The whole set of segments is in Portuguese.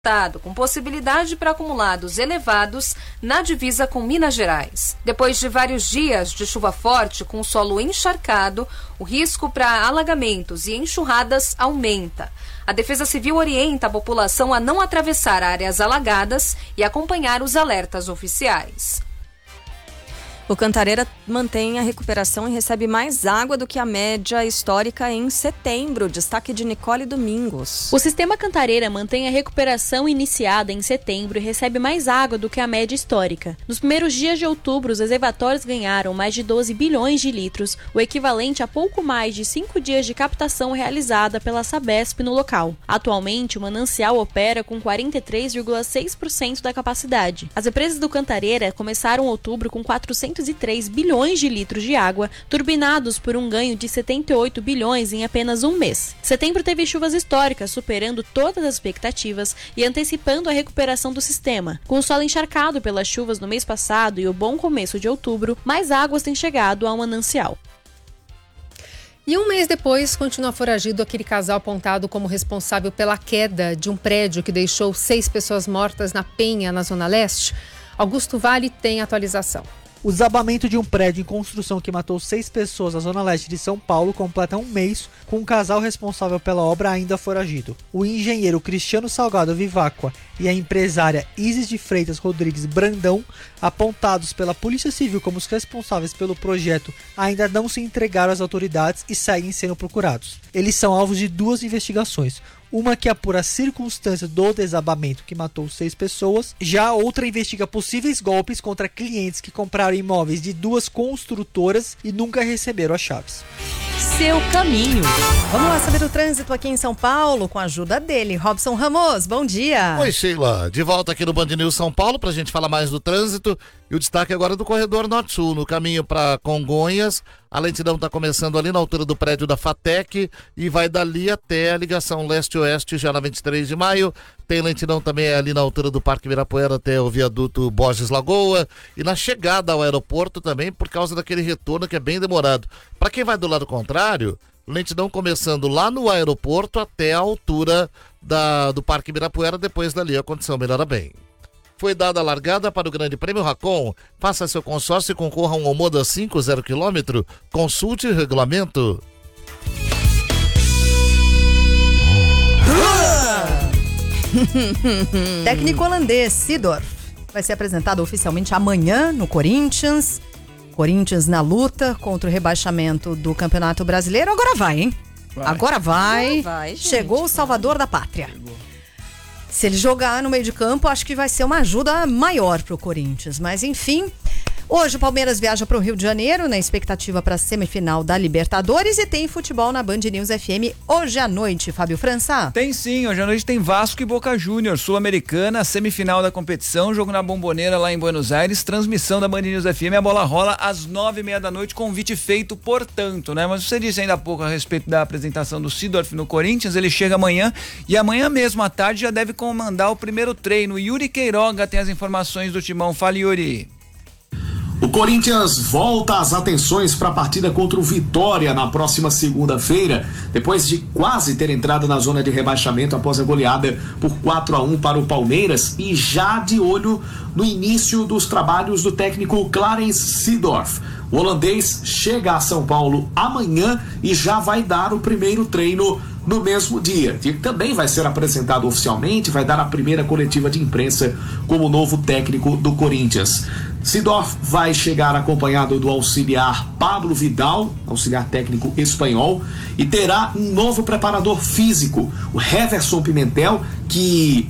com possibilidade para acumulados elevados na divisa com Minas Gerais. Depois de vários dias de chuva forte com o solo encharcado, o risco para alagamentos e enxurradas aumenta. A Defesa Civil orienta a população a não atravessar áreas alagadas e acompanhar os alertas oficiais. O Cantareira mantém a recuperação e recebe mais água do que a média histórica em setembro. Destaque de Nicole Domingos. O sistema Cantareira mantém a recuperação iniciada em setembro e recebe mais água do que a média histórica. Nos primeiros dias de outubro, os reservatórios ganharam mais de 12 bilhões de litros, o equivalente a pouco mais de 5 dias de captação realizada pela Sabesp no local. Atualmente, o manancial opera com 43,6% da capacidade. As represas do Cantareira começaram outubro com 403 bilhões de litros de água, turbinados por um ganho de 78 bilhões em apenas um mês. Setembro teve chuvas históricas, superando todas as expectativas e antecipando a recuperação do sistema. Com o solo encharcado pelas chuvas no mês passado e o bom começo de outubro, mais águas têm chegado ao manancial. E um mês depois, continua foragido aquele casal apontado como responsável pela queda de um prédio que deixou 6 pessoas mortas na Penha, na Zona Leste. Augusto Vale tem atualização. O desabamento de um prédio em construção que matou 6 pessoas na zona leste de São Paulo completa um mês, com um casal responsável pela obra ainda foragido. O engenheiro Cristiano Salgado Vivacqua e a empresária Isis de Freitas Rodrigues Brandão, apontados pela Polícia Civil como os responsáveis pelo projeto, ainda não se entregaram às autoridades e seguem sendo procurados. Eles são alvos de 2 investigações. Uma que apura a circunstância do desabamento que matou 6 pessoas. Já a outra investiga possíveis golpes contra clientes que compraram imóveis de 2 construtoras e nunca receberam as chaves. Seu caminho. Vamos lá saber o trânsito aqui em São Paulo com a ajuda dele, Robson Ramos. Bom dia. Oi, Sheila. De volta aqui no Band News São Paulo pra gente falar mais do trânsito. E o destaque agora do corredor Norte-Sul, no caminho para Congonhas. A lentidão está começando ali na altura do prédio da FATEC e vai dali até a ligação leste-oeste, já na 23 de maio. Tem lentidão também ali na altura do Parque Ibirapuera até o viaduto Borges Lagoa. E na chegada ao aeroporto também, por causa daquele retorno que é bem demorado. Para quem vai do lado contrário, lentidão começando lá no aeroporto até a altura do Parque Ibirapuera. Depois dali a condição melhora bem. Foi dada a largada para o Grande Prêmio Racon. Faça seu consórcio e concorra a um Omoda 5 0 km. Consulte o regulamento. Técnico holandês Seedorf vai ser apresentado oficialmente amanhã no Corinthians. Corinthians na luta contra o rebaixamento do Campeonato Brasileiro. Agora vai, hein? Agora vai. Gente, chegou o salvador da pátria. Se ele jogar no meio de campo, acho que vai ser uma ajuda maior para o Corinthians. Mas, enfim, hoje o Palmeiras viaja para o Rio de Janeiro na expectativa para a semifinal da Libertadores e tem futebol na Band News FM hoje à noite, Fábio França. Tem sim, hoje à noite tem Vasco e Boca Júnior, Sul-Americana, semifinal da competição, jogo na Bomboneira lá em Buenos Aires, transmissão da Band News FM, a bola rola às 9h30 da noite, convite feito, portanto, né? Mas você disse ainda há pouco a respeito da apresentação do Seedorf no Corinthians, ele chega amanhã e amanhã mesmo à tarde já deve comandar o primeiro treino. Yuri Queiroga tem as informações do Timão. Fala, Yuri. O Corinthians volta as atenções para a partida contra o Vitória na próxima segunda-feira, depois de quase ter entrado na zona de rebaixamento após a goleada por 4-1 para o Palmeiras e já de olho no início dos trabalhos do técnico Clarence Seedorf. O holandês chega a São Paulo amanhã e já vai dar o primeiro treino no mesmo dia. E também vai ser apresentado oficialmente, vai dar a primeira coletiva de imprensa como novo técnico do Corinthians. Seedorf vai chegar acompanhado do auxiliar Pablo Vidal, auxiliar técnico espanhol, e terá um novo preparador físico, o Heverson Pimentel, que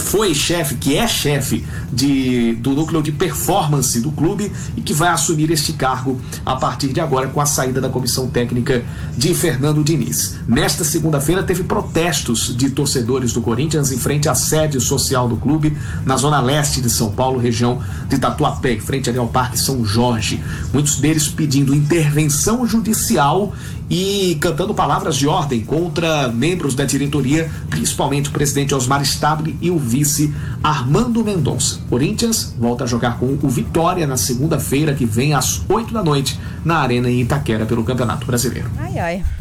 é chefe do núcleo de performance do clube e que vai assumir este cargo a partir de agora com a saída da comissão técnica de Fernando Diniz. Nesta segunda-feira teve protestos de torcedores do Corinthians em frente à sede social do clube na zona leste de São Paulo, região de Tatuapé, em frente ali ao Parque São Jorge. Muitos deles pedindo intervenção judicial e cantando palavras de ordem contra membros da diretoria, principalmente o presidente Osmar Stabile e o vice Armando Mendonça. Corinthians volta a jogar com o Vitória na segunda-feira que vem às 8 da noite na Arena em Itaquera pelo Campeonato Brasileiro. Ai, ai.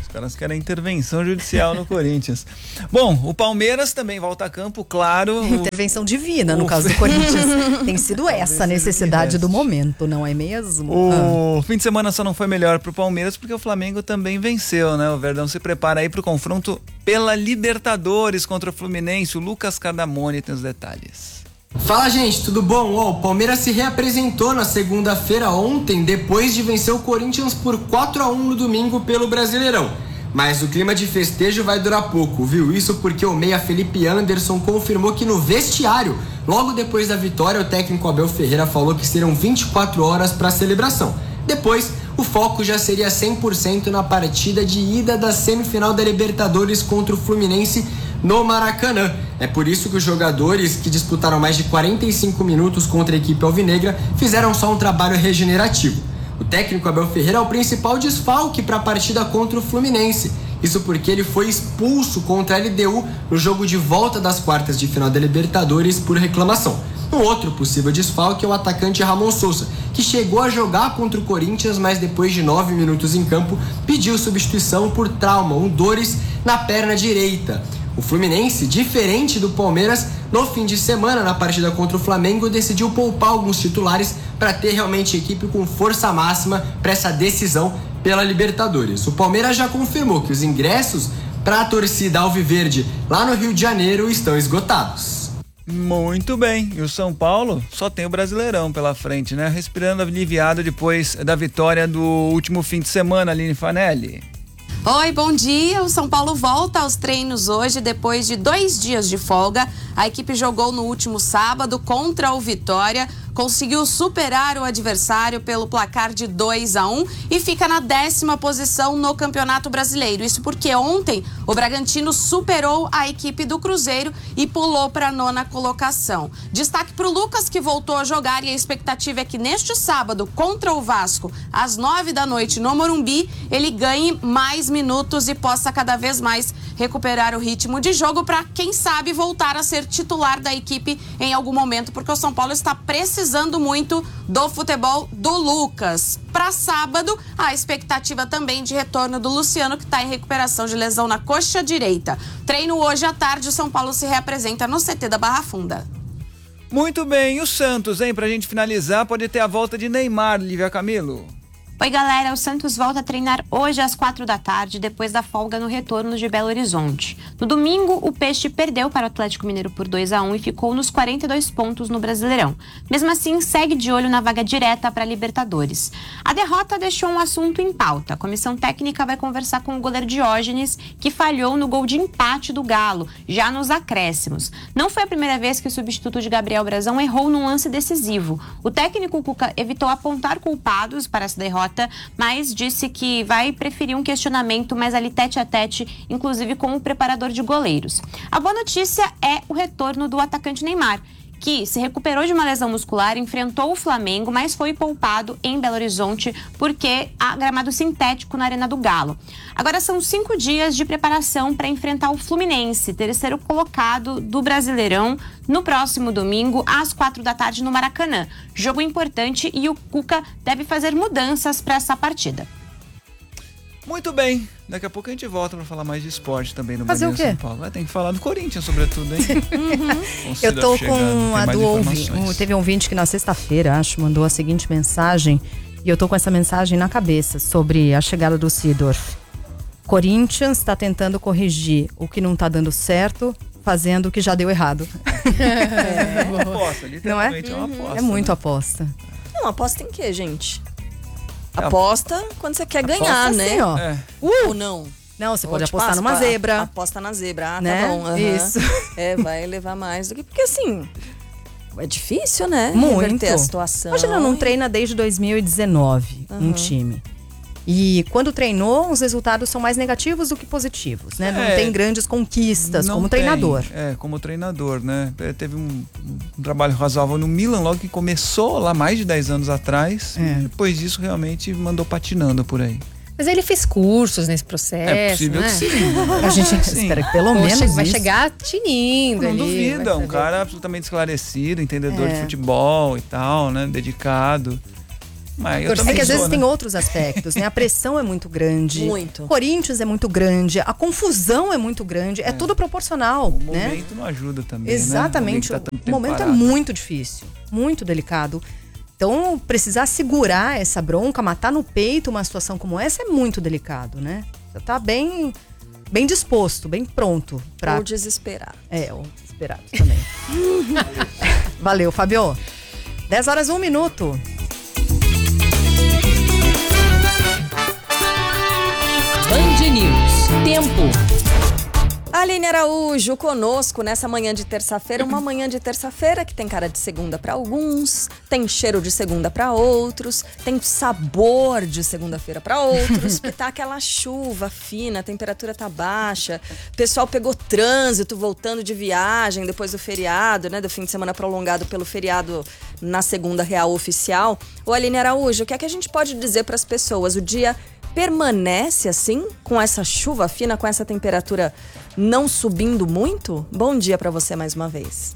caras querem intervenção judicial no Corinthians. Bom, o Palmeiras também volta a campo, claro. Intervenção divina, no caso do Corinthians. Tem sido essa a necessidade do momento, não é mesmo? O fim de semana só não foi melhor pro Palmeiras porque o Flamengo também venceu, né? O Verdão se prepara aí pro confronto pela Libertadores contra o Fluminense. O Lucas Cardamone tem os detalhes. Fala, gente, tudo bom? O Palmeiras se reapresentou na segunda-feira ontem, depois de vencer o Corinthians por 4-1 no domingo pelo Brasileirão. Mas o clima de festejo vai durar pouco, viu? Isso porque o meia Felipe Anderson confirmou que no vestiário, logo depois da vitória, o técnico Abel Ferreira falou que serão 24 horas para a celebração. Depois, o foco já seria 100% na partida de ida da semifinal da Libertadores contra o Fluminense no Maracanã. É por isso que os jogadores, que disputaram mais de 45 minutos contra a equipe alvinegra, fizeram só um trabalho regenerativo. O técnico Abel Ferreira é o principal desfalque para a partida contra o Fluminense. Isso porque ele foi expulso contra a LDU no jogo de volta das quartas de final da Libertadores por reclamação. Um outro possível desfalque é o atacante Ramon Sousa, que chegou a jogar contra o Corinthians, mas depois de 9 minutos em campo, pediu substituição por trauma, dores na perna direita. O Fluminense, diferente do Palmeiras, no fim de semana, na partida contra o Flamengo, decidiu poupar alguns titulares para ter realmente equipe com força máxima para essa decisão pela Libertadores. O Palmeiras já confirmou que os ingressos para a torcida alviverde lá no Rio de Janeiro estão esgotados. Muito bem, e o São Paulo só tem o Brasileirão pela frente, né? Respirando aliviado depois da vitória do último fim de semana, Aline Fanelli. Oi, bom dia. O São Paulo volta aos treinos hoje depois de 2 dias de folga. A equipe jogou no último sábado contra o Vitória, conseguiu superar o adversário pelo placar de 2-1 e fica na 10ª posição no Campeonato Brasileiro. Isso porque ontem o Bragantino superou a equipe do Cruzeiro e pulou para a 9ª colocação. Destaque para o Lucas, que voltou a jogar, e a expectativa é que neste sábado, contra o Vasco, às 9 da noite no Morumbi, ele ganhe mais minutos e possa cada vez mais recuperar o ritmo de jogo para, quem sabe, voltar a ser titular da equipe em algum momento, porque o São Paulo está precisando muito do futebol do Lucas. Para sábado, a expectativa também de retorno do Luciano, que está em recuperação de lesão na coxa direita. Treino hoje à tarde, o São Paulo se reapresenta no CT da Barra Funda. Muito bem, e o Santos, hein? Pra gente finalizar, pode ter a volta de Neymar, Lívia Camilo. Oi, galera, o Santos volta a treinar hoje às 4 da tarde, depois da folga no retorno de Belo Horizonte. No domingo, o Peixe perdeu para o Atlético Mineiro por 2-1 e ficou nos 42 pontos no Brasileirão. Mesmo assim, segue de olho na vaga direta para a Libertadores. A derrota deixou um assunto em pauta. A comissão técnica vai conversar com o goleiro Diógenes, que falhou no gol de empate do Galo, já nos acréscimos. Não foi a primeira vez que o substituto de Gabriel Brazão errou num lance decisivo. O técnico Cuca evitou apontar culpados para essa derrota, mas disse que vai preferir um questionamento mais ali tete a tete, inclusive com o preparador de goleiros. A boa notícia é o retorno do atacante Neymar, que se recuperou de uma lesão muscular, enfrentou o Flamengo, mas foi poupado em Belo Horizonte porque há gramado sintético na Arena do Galo. Agora são 5 dias de preparação para enfrentar o Fluminense, terceiro colocado do Brasileirão, no próximo domingo, às 4 da tarde no Maracanã. Jogo importante e o Cuca deve fazer mudanças para essa partida. Muito bem, daqui a pouco a gente volta para falar mais de esporte também no Fazer Band o quê? São Paulo. Tem que falar do Corinthians, sobretudo, hein? Eu tô com a do ouvinte. Teve um ouvinte que na sexta-feira, acho, mandou a seguinte mensagem, e eu tô com essa mensagem na cabeça sobre a chegada do Seedorf. Corinthians está tentando corrigir o que não tá dando certo, fazendo o que já deu errado. É uma aposta, literalmente. Não é? É uma aposta. É muito né? aposta. Não, aposta em quê, gente? Aposta quando você quer ganhar, Aposta né? assim, ó. É. Ou não. Não, você Ou pode tipo, apostar numa zebra. Aposta na zebra, ah, Né? tá bom. aham. Isso. É, vai levar mais do que... Porque assim, é difícil, né? Muito. Reverter a situação. Imagina, não treina desde 2019 um time. E quando treinou, os resultados são mais negativos do que positivos, né? Não tem grandes conquistas Não como tem. treinador. Como treinador, né? Teve um trabalho razoável no Milan, logo que começou lá mais de 10 anos atrás. E depois disso, realmente mandou patinando por aí. Mas ele fez cursos nesse processo, É possível né? que sim. A gente espera que pelo menos vai isso. chegar tinindo Não ali, duvida, vai um saber. cara absolutamente esclarecido, entendedor de futebol e tal, né? Dedicado. Mas eu É também que às sou, vezes né? tem outros aspectos, né? A pressão é muito grande. Muito. O Corinthians é muito grande. A confusão é muito grande. É tudo proporcional, O né? momento não ajuda também, Exatamente. Né? O momento, tá tanto O tempo momento é parado. muito difícil, muito delicado. Então, precisar segurar essa bronca, matar no peito uma situação como essa é muito delicado, né? Você tá bem disposto, bem pronto pra... Ou desesperar. Ou desesperado também. Valeu, Fabio. 10h01. Band News. Tempo. Aline Araújo conosco nessa manhã de terça-feira, uma manhã de terça-feira que tem cara de segunda para alguns, tem cheiro de segunda para outros, tem sabor de segunda-feira para outros, porque tá aquela chuva fina, a temperatura tá baixa, o pessoal pegou trânsito voltando de viagem depois do feriado, né, do fim de semana prolongado pelo feriado na segunda real oficial. Ô Aline Araújo, o que é que a gente pode dizer para as pessoas? O dia permanece assim, com essa chuva fina, com essa temperatura não subindo muito? Bom dia para você mais uma vez.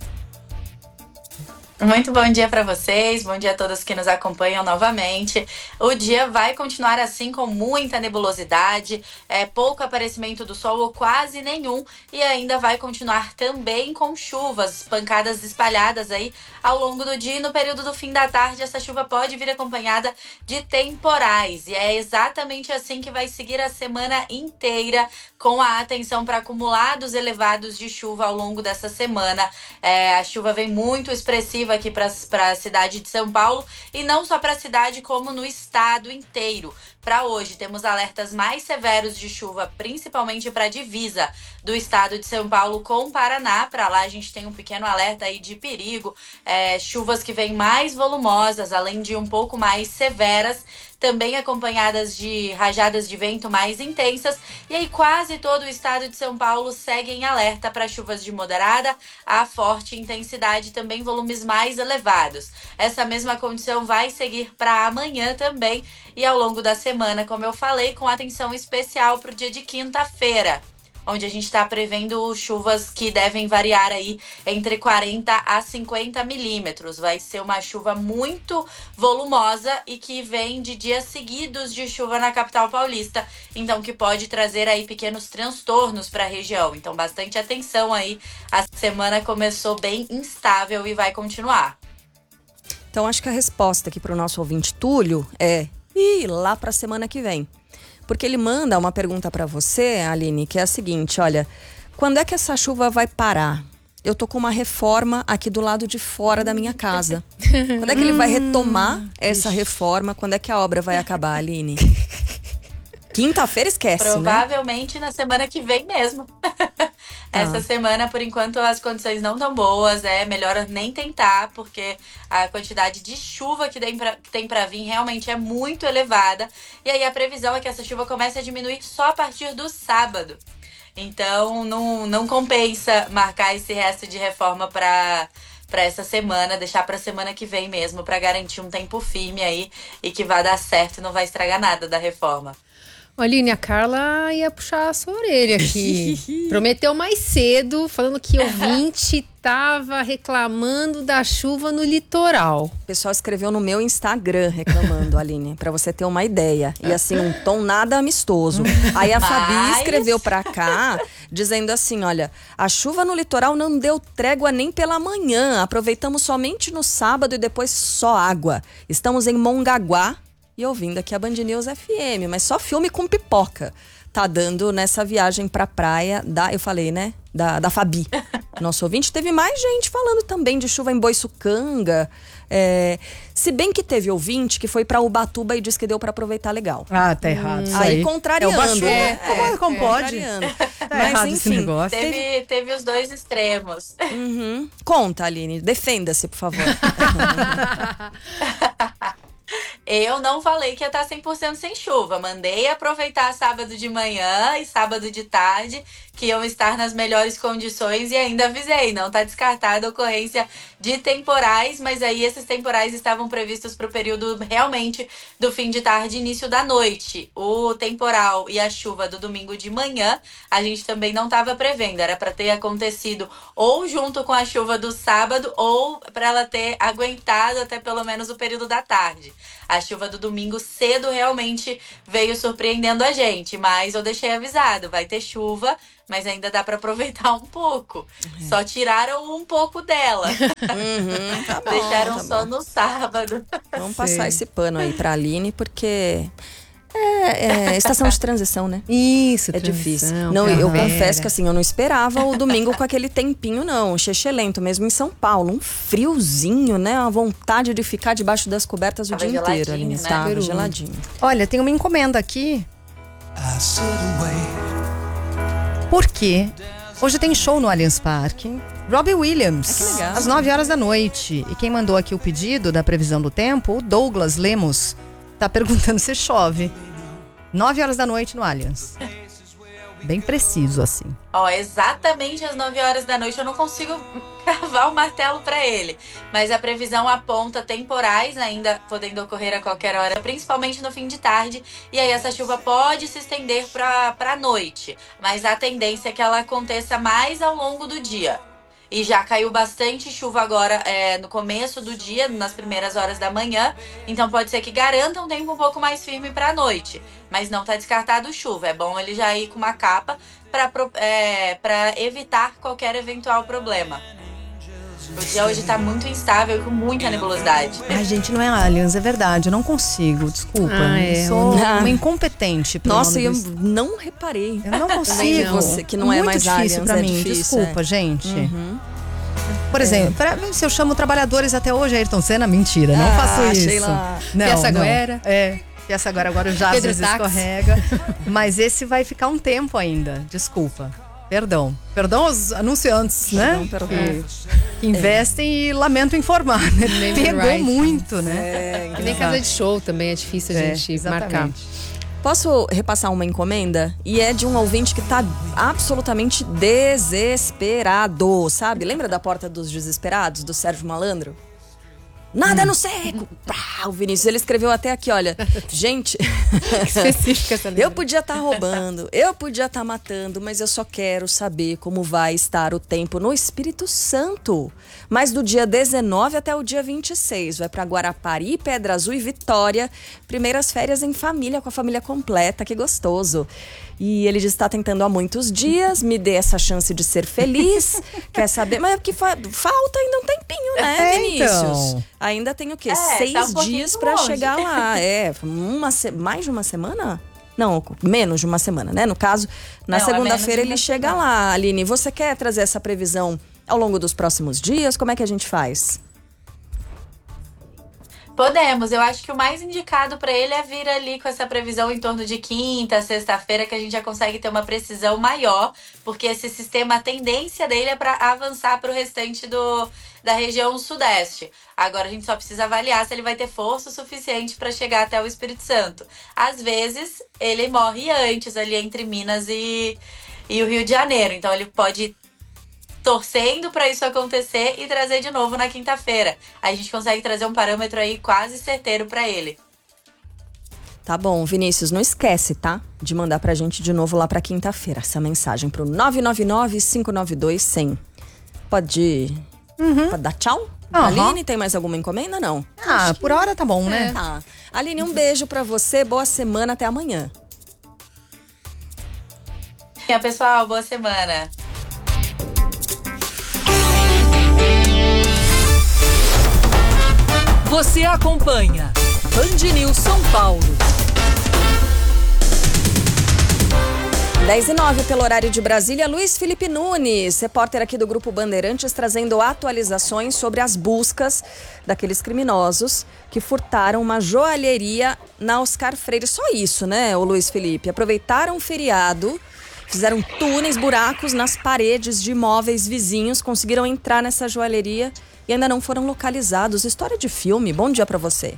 Muito bom dia para vocês, bom dia a todos que nos acompanham novamente. O dia vai continuar assim com muita nebulosidade, pouco aparecimento do sol ou quase nenhum, e ainda vai continuar também com chuvas, pancadas espalhadas aí ao longo do dia, e no período do fim da tarde essa chuva pode vir acompanhada de temporais, e é exatamente assim que vai seguir a semana inteira, com a atenção para acumulados elevados de chuva ao longo dessa semana. A chuva vem muito expressiva aqui para a cidade de São Paulo, e não só para a cidade como no estado inteiro. Para hoje temos alertas mais severos de chuva, principalmente para a divisa do estado de São Paulo com o Paraná. Para lá a gente tem um pequeno alerta aí de perigo, chuvas que vêm mais volumosas, além de um pouco mais severas, também acompanhadas de rajadas de vento mais intensas. E aí quase todo o estado de São Paulo segue em alerta para chuvas de moderada a forte intensidade, também volumes mais elevados. Essa mesma condição vai seguir para amanhã também e ao longo da semana, como eu falei, com atenção especial para o dia de quinta-feira, onde a gente está prevendo chuvas que devem variar aí entre 40 a 50 milímetros. Vai ser uma chuva muito volumosa e que vem de dias seguidos de chuva na capital paulista, então que pode trazer aí pequenos transtornos para a região. Então bastante atenção aí, a semana começou bem instável e vai continuar. Então acho que a resposta aqui para o nosso ouvinte Túlio é ir lá para a semana que vem. Porque ele manda uma pergunta para você, Aline, que é a seguinte, olha, quando é que essa chuva vai parar? Eu tô com uma reforma aqui do lado de fora da minha casa. Quando é que ele vai retomar essa reforma? Quando é que a obra vai acabar, Aline? Quinta-feira esquece, Provavelmente na semana que vem mesmo. Essa semana, por enquanto, as condições não tão boas. É melhor nem tentar, porque a quantidade de chuva que tem pra vir realmente é muito elevada. E aí a previsão é que essa chuva comece a diminuir só a partir do sábado. Então não compensa marcar esse resto de reforma para essa semana, deixar para semana que vem mesmo, para garantir um tempo firme aí e que vai dar certo e não vai estragar nada da reforma. Aline, a Carla ia puxar a sua orelha aqui. Prometeu mais cedo, falando que o ouvinte estava reclamando da chuva no litoral. O pessoal escreveu no meu Instagram reclamando, Aline, pra você ter uma ideia. E assim, um tom nada amistoso. Aí a Fabi escreveu pra cá, dizendo assim, olha, a chuva no litoral não deu trégua nem pela manhã. Aproveitamos somente no sábado e depois só água. Estamos em Mongaguá e ouvindo aqui a Band News FM, mas só filme com pipoca tá dando nessa viagem pra praia eu falei, né, da Fabi. Nosso ouvinte. Teve mais gente falando também de chuva em Boiçucanga. Se bem que teve ouvinte que foi pra Ubatuba e disse que deu pra aproveitar legal. Ah, tá errado. Isso aí contrariando. Como pode? Mas enfim, teve os dois extremos. Uhum. Conta, Aline, defenda-se, por favor. Eu não falei que ia estar 100% sem chuva. Mandei aproveitar sábado de manhã e sábado de tarde, que iam estar nas melhores condições, e ainda avisei, não está descartada a ocorrência de temporais, mas aí esses temporais estavam previstos para o período realmente do fim de tarde e início da noite. O temporal e a chuva do domingo de manhã, a gente também não estava prevendo, era para ter acontecido ou junto com a chuva do sábado, ou para ela ter aguentado até pelo menos o período da tarde. A chuva do domingo cedo realmente veio surpreendendo a gente, mas eu deixei avisado, vai ter chuva, mas ainda dá para aproveitar um pouco. Só tiraram um pouco dela. Tá bom, Deixaram tá só bom. no sábado. Vamos passar esse pano aí pra Aline, porque é estação de transição, né? Isso, É difícil. transição, Não, eu primavera. confesso que assim, eu não esperava o domingo com aquele tempinho, não. Lento mesmo em São Paulo. Um friozinho, né? Uma vontade de ficar debaixo das cobertas o Tava dia inteiro. geladinho, Aline. né? Tava geladinho. Olha, tem uma encomenda aqui. Porque hoje tem show no Allianz Parque. Robbie Williams, que legal. às 9 horas da noite. E quem mandou aqui o pedido da previsão do tempo, o Douglas Lemos, tá perguntando se chove. 9 horas da noite no Allianz. Bem preciso, assim. Ó, exatamente às 9 horas da noite eu não consigo cavar o martelo para ele. Mas a previsão aponta temporais ainda podendo ocorrer a qualquer hora, principalmente no fim de tarde. E aí essa chuva pode se estender para noite. Mas a tendência é que ela aconteça mais ao longo do dia. E já caiu bastante chuva agora no começo do dia, nas primeiras horas da manhã. Então pode ser que garanta um tempo um pouco mais firme para a noite. Mas não está descartado chuva. É bom ele já ir com uma capa para evitar qualquer eventual problema. O dia hoje está muito instável e com muita nebulosidade. Ai, gente, não é Allianz, é verdade. Eu não consigo, desculpa. Eu sou uma incompetente. pelo Nossa, nome eu desse- não reparei. Eu não Também consigo. você, que não é Muito mais difícil Allianz, pra é mim. difícil, Desculpa, gente. Uhum. Por exemplo, se eu chamo trabalhadores até hoje, Ayrton Senna, mentira, não faço isso. Sheila. Não, Piaçaguera. Piaçaguera já às Pedro vezes Táxi. escorrega. Mas esse vai ficar um tempo ainda, desculpa. Perdão aos anunciantes, né? Perdão. Que investem e lamento informar, né? Name Pegou rights. muito, né? Que nem casa de show também, é difícil a gente exatamente. marcar. Posso repassar uma encomenda? E é de um ouvinte que tá absolutamente desesperado, sabe? Lembra da Porta dos Desesperados, do Sérgio Malandro? Nada no seco! Pá, o Vinícius, ele escreveu até aqui, olha. Gente, Específica essa letra. eu podia estar roubando, eu podia estar matando, mas eu só quero saber como vai estar o tempo no Espírito Santo. Mas do dia 19 até o dia 26, vai para Guarapari, Pedra Azul e Vitória. Primeiras férias em família, com a família completa, que gostoso. E ele diz que está tentando há muitos dias, me dê essa chance de ser feliz. Quer saber? Mas é porque falta ainda um tempinho, né, Vinícius? Então. Ainda tem o quê? tá 6 um pouquinho dias para longe. chegar lá. Mais de uma semana? Não, menos de uma semana, né? No caso, na Não, é segunda-feira menos de ele uma chega lá. Aline, você quer trazer essa previsão ao longo dos próximos dias? Como é que a gente faz? Podemos, eu acho que o mais indicado para ele é vir ali com essa previsão em torno de quinta, sexta-feira, que a gente já consegue ter uma precisão maior, porque esse sistema, a tendência dele é para avançar para o restante da região sudeste. Agora a gente só precisa avaliar se ele vai ter força suficiente para chegar até o Espírito Santo. Às vezes ele morre antes ali entre Minas e o Rio de Janeiro, então ele pode torcendo para isso acontecer e trazer de novo na quinta-feira. A gente consegue trazer um parâmetro aí quase certeiro para ele. Tá bom, Vinícius, não esquece, tá? De mandar pra gente de novo lá pra quinta-feira essa mensagem pro 999-592-100. Pode dar tchau? Aline, tem mais alguma encomenda? Não. Por hora tá bom, né? Tá. Aline, um beijo pra você, boa semana, até amanhã. E pessoal, boa semana. Você acompanha Band News São Paulo. 10h09 pelo horário de Brasília, Luiz Felipe Nunes, repórter aqui do Grupo Bandeirantes, trazendo atualizações sobre as buscas daqueles criminosos que furtaram uma joalheria na Oscar Freire. Só isso, né, o Luiz Felipe? Aproveitaram o feriado, fizeram túneis, buracos nas paredes de imóveis vizinhos, conseguiram entrar nessa joalheria e ainda não foram localizados. História de filme. Bom dia pra você.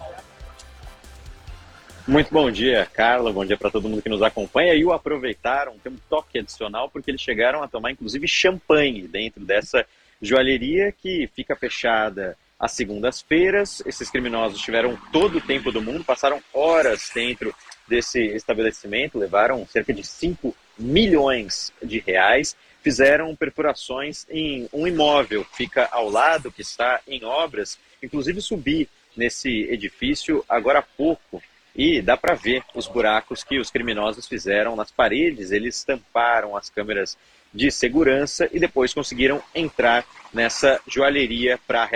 Muito bom dia, Carla. Bom dia para todo mundo que nos acompanha. E o aproveitaram, tem um toque adicional, porque eles chegaram a tomar, inclusive, champanhe dentro dessa joalheria que fica fechada às segundas-feiras. Esses criminosos tiveram todo o tempo do mundo, passaram horas dentro desse estabelecimento, levaram cerca de 5 milhões de reais, fizeram perfurações em um imóvel que fica ao lado, que está em obras, inclusive subir nesse edifício agora há pouco e dá para ver os buracos que os criminosos fizeram nas paredes. Eles tamparam as câmeras de segurança e depois conseguiram entrar nessa joalheria para